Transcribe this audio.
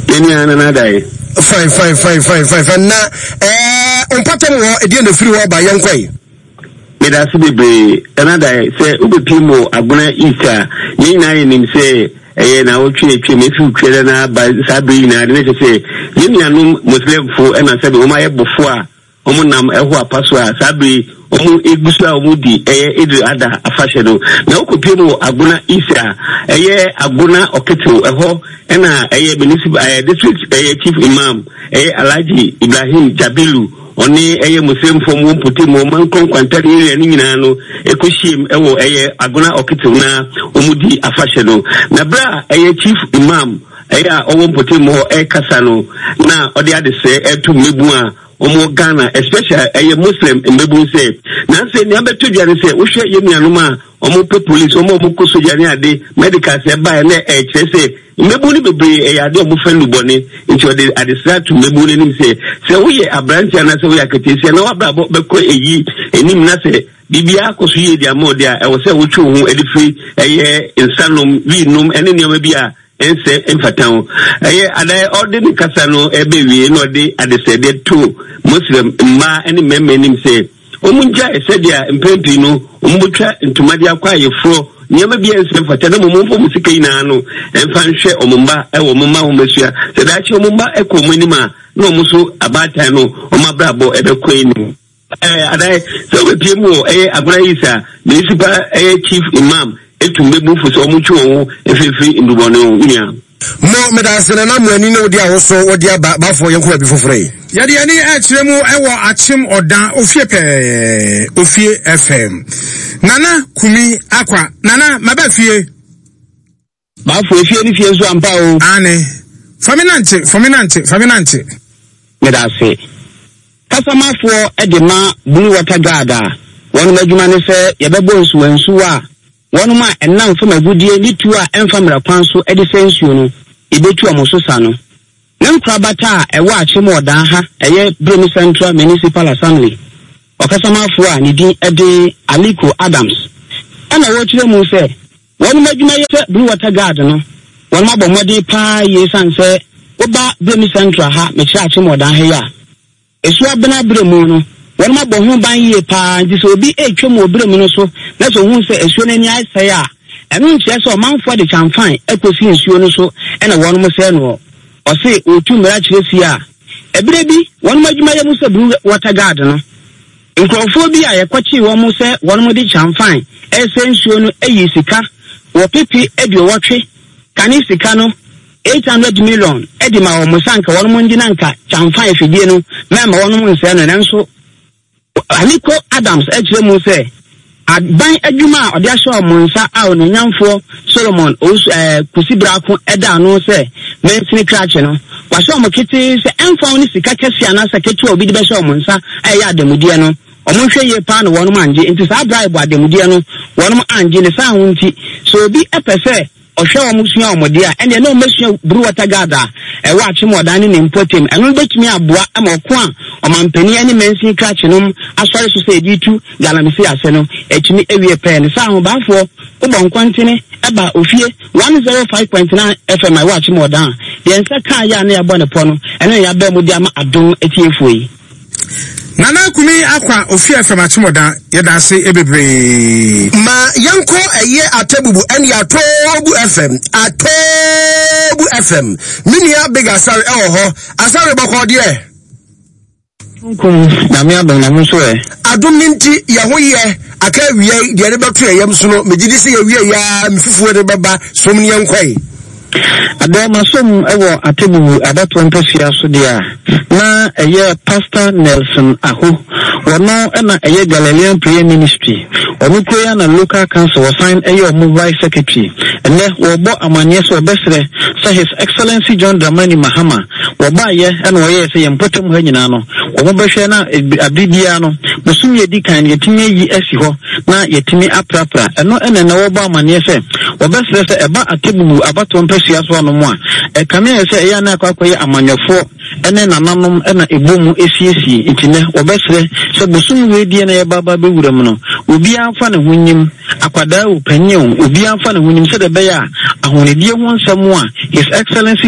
Any another day. Fine. Na umpata mo ediye no free wa ba yankoi. Me da su bebe another say ube pimo aguna isa. Ni na nim say na otwe me fi kwere na ba sabi na ne say yemi anu Muslim fo e na say o ma ye bofo a omo nam eho apaso a sabi omo egusu a omo di edri ada afahye do na okopimo aguna isa aguna oketo eho na municipal district chief imam Alhaji Ibrahim Jabilu oni Muslim from Womputimo man kwantari area ni nyina no ekoshim ewo aguna oketo na omo di afahye do na bra chief imam Womputimo kasa no na odi ade se etu mebu a omo Ghana especially Muslim mbebu say na say ni abeto dware say wo hwe yemianum a omo police omo ko sojani ade medical say ba na say mbebu ni bebre ade omo felu boni nti ode adesra to mbebu ni nim say wo ye abrantia na say wo yakete say na wabra beko enim na say bibia koso ye dia mo dia e wo say wo twu ho edifri insanum wi num ene ne bia ense emfatao ada ordinary kasano ebewie no de adesede to Muslim ma any memenim say omunja esedia empempi no ombutwa ntumadi akwa yefro nyema bia ense emfata na momomfo musika ina no emfa nhwe omumba ewo momma homesua se da chi omumba ekomunima na omuso abata no omabrabo ebekoini ada so we piemu agura isa municipal chief imam etu mebu fu so omuchu won efefi indubone unia mo medasena na mo ani no dia wo so wo dia ba fo yenko abi fofore yade ani a kiremu ewo achim odan ofie FM nana kumi akwa nana maba fie ba fo fie ni fie so ampa o ane faminante medase kasama fo edema blue water garda won madwuma ne se yebebo nsuwansu a wonu ma enam fo magudie ni tu a enfamra kwan so edisensuo no ibetu amososa no nem krabata ewa achemo odan ha Bremi Central Municipal Assembly okasama fo a ni din ede Aliko Adams ana wo kire mu se wonu madwuma ye blue water guard no wonu ma bomode pa ye sanse oba Bremi Central ha me kira achemo odan ha ya esu abena bremu no wọ́n ma bọ̀ hún bá ń yé paa nti sọ obi etwa mu obìnrin mu no so na so hún sẹ esuo n'ani ayẹ a ẹnu nkyẹn sọ ọmanfọ de chamfan ekosi nsuo no so ẹna wọ́n mo sẹ no ọsẹ otu mmira kyerẹ si a ebire bi wọ́n mo adwuma yẹ mu sẹ blue water guard no nkurɔfoɔ bi a yɛkɔkye wɔn mo sɛ wɔn mo de chamfan ɛsɛ nsuo no eyi sika wɔ pipi aduowɔtwe kane sika no 800 million ɛdi ma wɔn mo sanka wɔn mo ndi nanka chamfan efidie no mɛma wɔn mo nsɛ no nanso Aliko Adams ejire mu se aban adwuma ode ahye omonsa a ononyamfo Solomon kusibrako eda no se mensini krache no wahye omokete se emfa oni sika kese ana saketu obi de be hye omonsa aye adamudie no omonhwe ye pa no wonum anje enti sa bribe adamudie no wonum anje ne sa hunti so obi epese ohwe omusua omode a ene na omesua blue water guard a ewa achim odane ne mpotem eno betumi aboa ama oko a omampani ani mensin krache no asore so se editu galamisi ase no etumi ewie pe ne sa ho bafo ubonkwantene eba ofie 105.9 FM ewa achim odan de ensa kan ya na yebo ne po no eno ya ba mu di ama adom etiefo yi nana kumi akwa ofie FM achimoda yeda se ebebre ma yanko atebubu eni atobu FM minia big asare ho asare bako de na me abon na muso adum ninti ya hoye aka wie de beto yam so no megidi se ya wie ya mfufuo de baba somni yankoi Adama som ewo atebubu adato mpafia so dia na Pastor Nelson Aho wono na Galilean Prayer Ministry onu koya na local council was sign omu vice secretary ene wo bo amanye so besre so His Excellency John Dramani Mahama wo ba ye na wo ye se yempotem ha nyina no wo behwe na abibia no musum ye dikan yetimi yi asi ho na yetimi aprapra eno ene na wo bo amanye se wo besre se eba atebubu abato siaso no mo a kame ese ya na akwakoye amanyofo ene nananom ena ebomu esiesi intine obesre so bosum we die na ye baba bewuram no obi anfa ne hunyim akwada opanyem obi anfa ne hunyim se de be ya ahonedie ho nsam a His Excellency